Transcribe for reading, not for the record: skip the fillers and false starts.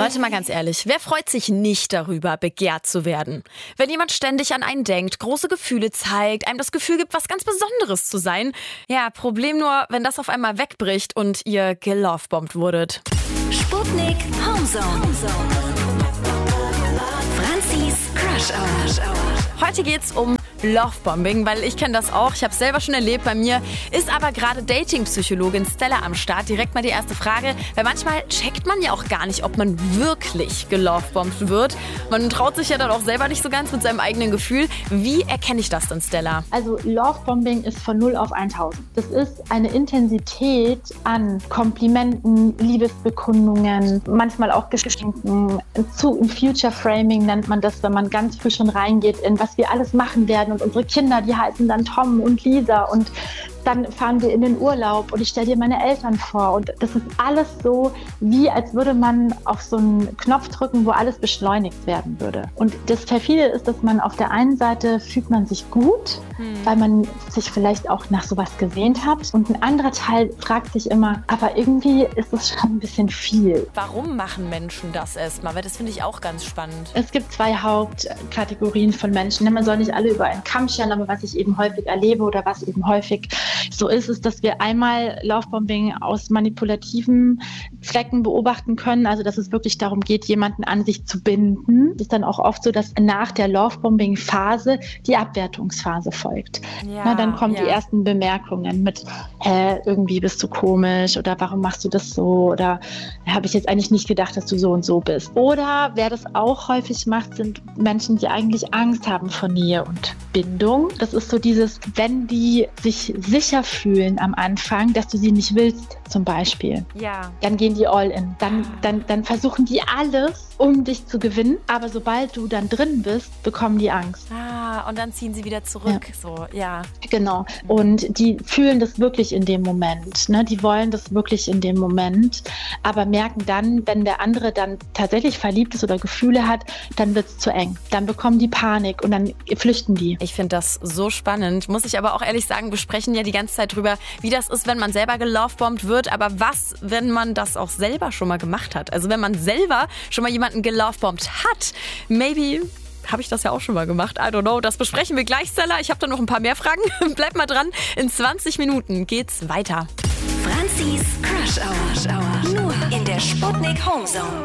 Leute, mal ganz ehrlich, wer freut sich nicht darüber, begehrt zu werden? Wenn jemand ständig an einen denkt, große Gefühle zeigt, einem das Gefühl gibt, was ganz Besonderes zu sein. Ja, Problem nur, wenn das auf einmal wegbricht und ihr gelovebombt wurdet. Sputnik Homezone. Franzis Crush Hour. Heute geht's um Lovebombing, weil ich kenne das auch. Ich habe es selber schon erlebt. Bei mir ist aber gerade Dating-Psychologin Stella am Start. Direkt mal die erste Frage, weil manchmal checkt man ja auch gar nicht, ob man wirklich gelovebombt wird. Man traut sich ja dann auch selber nicht so ganz mit seinem eigenen Gefühl. Wie erkenne ich das denn, Stella? Also Lovebombing ist von 0 auf 1000. Das ist eine Intensität an Komplimenten, Liebesbekundungen, manchmal auch Geschenken. Im Future Framing nennt man das, wenn man ganz früh schon reingeht in was wir alles machen werden. Und unsere Kinder, die heißen dann Tom und Lisa und dann fahren wir in den Urlaub und ich stelle dir meine Eltern vor. Und das ist alles so, wie als würde man auf so einen Knopf drücken, wo alles beschleunigt werden würde. Und das Perfide ist, dass man auf der einen Seite fühlt man sich gut, weil man sich vielleicht auch nach sowas gesehnt hat. Und ein anderer Teil fragt sich immer, aber irgendwie ist es schon ein bisschen viel. Warum machen Menschen das erstmal? Weil das finde ich auch ganz spannend. Es gibt 2 Hauptkategorien von Menschen. Man soll nicht alle über einen Kamm scheren, aber was ich eben häufig erlebe oder was eben häufig so ist es, dass wir einmal Lovebombing aus manipulativen Zwecken beobachten können, also dass es wirklich darum geht, jemanden an sich zu binden. Es ist dann auch oft so, dass nach der Lovebombing-Phase die Abwertungsphase folgt. Dann kommen die ersten Bemerkungen mit, irgendwie bist du komisch oder warum machst du das so oder habe ich jetzt eigentlich nicht gedacht, dass du so und so bist. Oder wer das auch häufig macht, sind Menschen, die eigentlich Angst haben vor Nähe und Bindung. Das ist so dieses, wenn die sich sicher fühlen am Anfang, dass du sie nicht willst, zum Beispiel. Ja. Dann gehen die all in. Dann versuchen die alles, um dich zu gewinnen. Aber sobald du dann drin bist, bekommen die Angst. Und dann ziehen sie wieder zurück. Ja. So, ja. Genau. Und die fühlen das wirklich in dem Moment. Ne? Die wollen das wirklich in dem Moment. Aber merken dann, wenn der andere dann tatsächlich verliebt ist oder Gefühle hat, dann wird es zu eng. Dann bekommen die Panik und dann flüchten die. Ich finde das so spannend. Muss ich aber auch ehrlich sagen, wir sprechen ja die ganze Zeit drüber, wie das ist, wenn man selber gelovebombt wird. Aber was, wenn man das auch selber schon mal gemacht hat? Also wenn man selber schon mal jemanden gelovebombt hat, maybe habe ich das ja auch schon mal gemacht. I don't know. Das besprechen wir gleich, Stella. Ich habe da noch ein paar mehr Fragen. Bleibt mal dran. In 20 Minuten geht's weiter. Franzis Crush Hour. Nur in der Sputnik Homezone.